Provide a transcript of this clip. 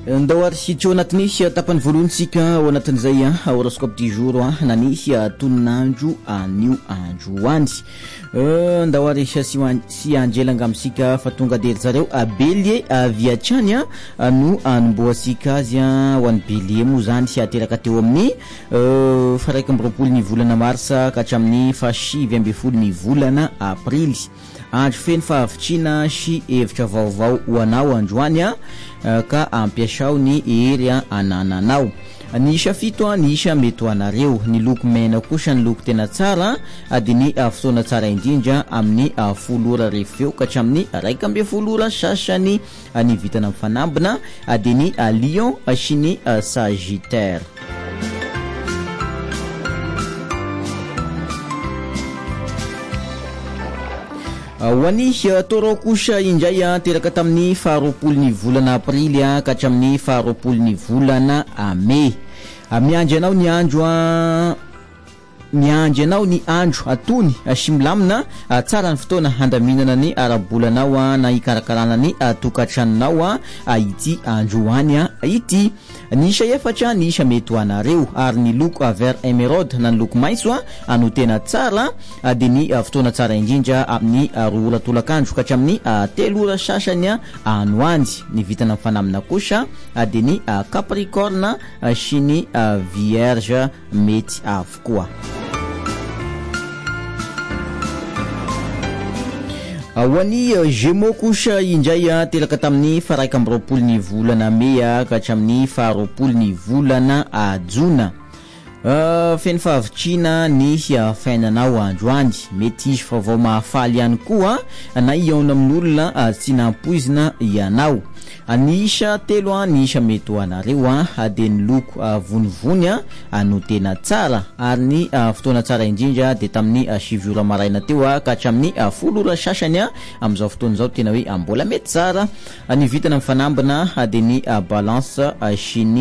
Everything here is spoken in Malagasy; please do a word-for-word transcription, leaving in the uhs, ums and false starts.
ndao ary hiditra ao anatin'ny tapany voalohantsika ao anatin'izay horoscope du jour nany toninandro anio andro any ndao ary sy anjelanga amintsika fa tonga dery zareo Bélier viatrany no anomboasika azy ho an'ny Bélier moa zany sy ateraka teo amin'ny faraika amby roapolo ny volana marsa ka hatramin'ny fahasivy amby folo ny volana aprily. Andro feno fahavitrina sy hevitra vaovao ho anao androany ka ampiasao ny hery anananao. Ny isa fito ny isa mety ho anareo, ny loko mena kosa ny loko tena tsara ady ny fotoana tsara indrindra amin'ny folo ora refeo ka hatramin'ny raika amby folo ora sasany ny vitana mifanambina ady ny Lion sy ny Sagittaire. Wani Taureau kosa indray teraka tamin'ny faharoapolo ny volana aprily ka hatramin'ny faharoapolo ny volana mai. Miandry anao ny andro miandry anao ny andro atony sy milamina tsara ny fotoana handaminana ny arabolanao na ikarakarana ny tokantranonao ity andro any ity. Ny isa efatra ny isa mety ho anareo ary ny loko vert emeraude na ny loko maitso ano tena tsara ady ny fotoana tsara indrindra amin'ny roa ora tolakandro ka hatramin'ny telo ora sasany ano andy. Ny vitana mifanamina kosa ady ny Capricorne sy ny Vierge mety avokoa. Wani Gémeaux kosa indray teraka tamin'ny faraika amby roapolo ny volana mai ka hatramin'ny faharoapolo ny volana jona. Feno fahavitrina ny fiainanao androany, mety izy fa vao mahafaly ihany koa na iaona amin'olona tsy nampoizina ianao. Ny isa telo ny isa mety ho anareo ady ny loko vonivony no tena tsara ary ny fotoana tsara indrindra de tamin'ny sivy ora maraina teo ka hatramin'ny folo ora sasany amin'izao fotoana izao tena hoe mbola mety tsara. Ny vitana mifanambina ady ny Balance sy ny